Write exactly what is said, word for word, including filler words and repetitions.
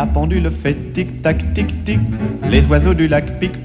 La pendule fait tic-tac, tic-tic. Les oiseaux du lac pic